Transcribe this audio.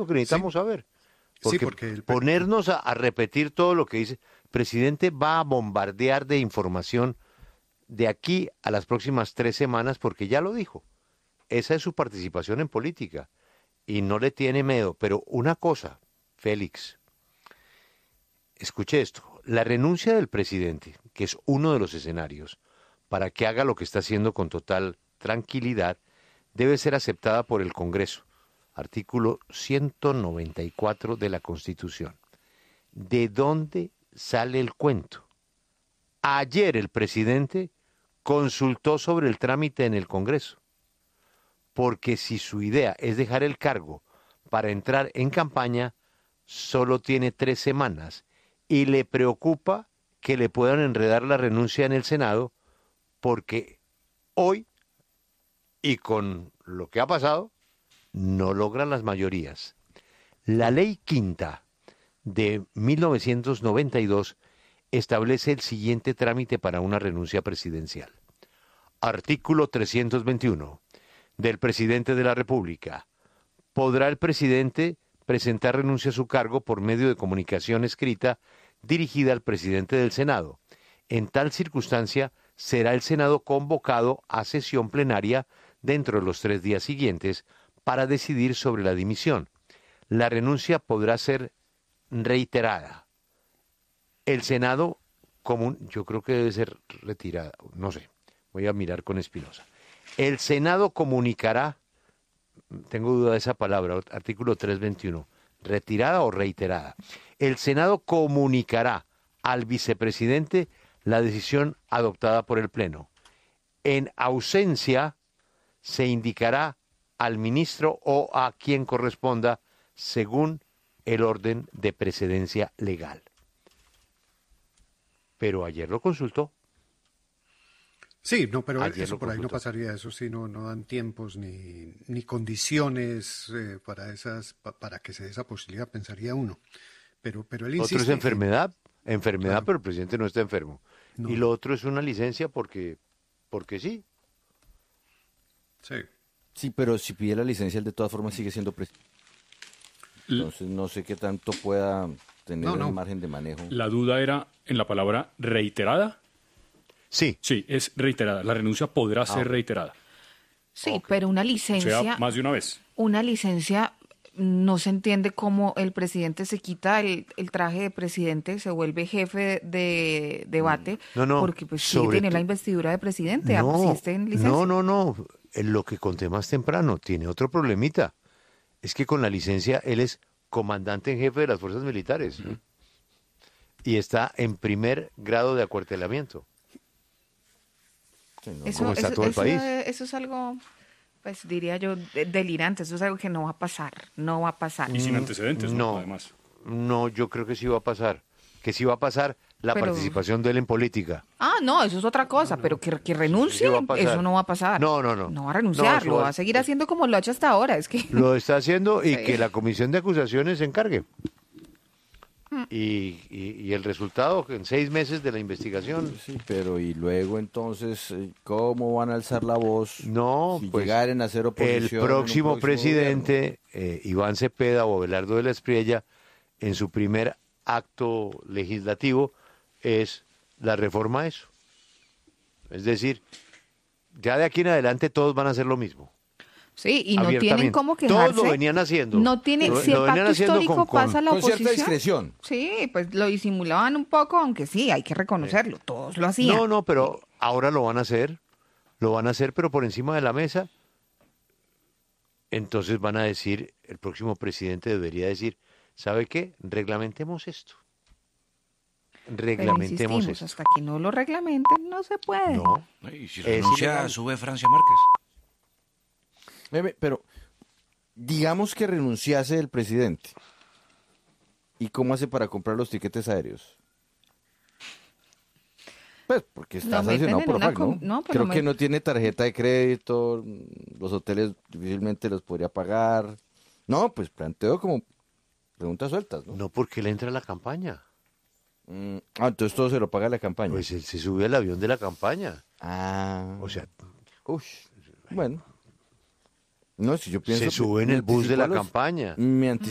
lo que necesitamos saber. Porque ponernos a repetir todo lo que dice el presidente va a bombardear de información de aquí a las próximas 3 semanas, porque ya lo dijo. Esa es su participación en política y no le tiene miedo. Pero una cosa, Félix, escuche esto, la renuncia del presidente, que es uno de los escenarios para que haga lo que está haciendo con total tranquilidad, debe ser aceptada por el Congreso. Artículo 194 de la Constitución. ¿De dónde sale el cuento? Ayer el presidente consultó sobre el trámite en el Congreso, porque si su idea es dejar el cargo para entrar en campaña, solo tiene 3 semanas y le preocupa que le puedan enredar la renuncia en el Senado, porque hoy, y con lo que ha pasado, no logran las mayorías. La ley quinta de 1992 establece el siguiente trámite para una renuncia presidencial. Artículo 321. Del presidente de la República. Podrá el presidente presentar renuncia a su cargo por medio de comunicación escrita dirigida al presidente del Senado. En tal circunstancia, será el Senado convocado a sesión plenaria dentro de los 3 días siguientes para decidir sobre la dimisión. La renuncia podrá ser reiterada. El Senado común, yo creo que debe ser retirada, no sé, voy a mirar con Espinosa. El Senado comunicará, tengo duda de esa palabra, artículo 321, retirada o reiterada. El Senado comunicará al vicepresidente la decisión adoptada por el Pleno. En ausencia, se indicará al ministro o a quien corresponda según el orden de precedencia legal. Pero ayer lo consultó. Sí, no, pero Ayer eso lo por ahí no consultó. pasaría, eso sí, no dan tiempos ni condiciones para que se dé esa posibilidad, pensaría uno. Pero él Otro es insiste enfermedad, claro, pero el presidente no está enfermo. Y no, lo otro es una licencia porque sí. sí. Sí, pero si pide la licencia, él de todas formas sigue siendo presidente. Entonces no sé qué tanto pueda tener el margen de manejo. La duda era en la palabra reiterada. Sí. Sí, es reiterada. La renuncia podrá ser reiterada. Sí, pero una O licencia, sea, más de una vez. una licencia no se entiende cómo el presidente se quita el traje de presidente, se vuelve jefe de debate, No, porque pues sí sobre tiene la to- investidura de presidente, No, así esté en licencia. no. Lo que conté más temprano tiene otro problemita. Es que con la licencia él es comandante en jefe de las fuerzas militares y está en primer grado de acuartelamiento. Sí, no. ¿Cómo está todo el país? Eso es algo, pues diría yo, delirante, eso es algo que no va a pasar, no va a pasar. Y sin antecedentes, ¿no? No. Además. No, yo creo que sí va a pasar. Que sí va a pasar la Pero- participación de él en política. Ah, no, eso es otra cosa, pero que renuncie, sí va a pasar. eso no va a pasar. No. No va a renunciar, No, eso lo va- va a seguir haciendo como lo ha hecho hasta ahora, es que... Lo está haciendo y Sí. que la comisión de acusaciones se encargue. Y el resultado en 6 meses de la investigación. Sí, pero y luego entonces, ¿cómo van a alzar la voz? No, si pues llegaren a hacer oposición el en un próximo presidente, gobierno? Iván Cepeda o Abelardo de la Espriella, en su primer acto legislativo, es la reforma a eso. Es decir, ya de aquí en adelante todos van a hacer lo mismo. Sí, y no tienen Abiertamente. cómo quejarse. Todos lo venían haciendo. No tienen, si el Lo venían pacto haciendo histórico pasa a la con cierta oposición. discreción. Sí, pues lo disimulaban un poco, aunque sí, hay que reconocerlo, todos lo hacían. No, pero ahora lo van a hacer, pero por encima de la mesa. Entonces van a decir, el próximo presidente debería decir, ¿sabe qué? Reglamentemos esto. Pero Reglamentemos insistimos, esto. hasta que no lo reglamenten, no se puede. No, Y si Es renuncia, ilegal. sube Francia Márquez. Pero digamos que renunciase el presidente. ¿Y cómo hace para comprar los tiquetes aéreos? Pues porque está Lo meten sancionado en por una FAC, ¿no? no, pero Creo lo que met- no tiene tarjeta de crédito, los hoteles difícilmente los podría pagar. No, pues planteo como preguntas sueltas, ¿no? no porque le entra a la campaña. Entonces todo se lo paga la campaña. Pues él se sube al avión de la campaña. O O sea, bueno. No, si yo pienso... se sube en el bus de la campaña. Me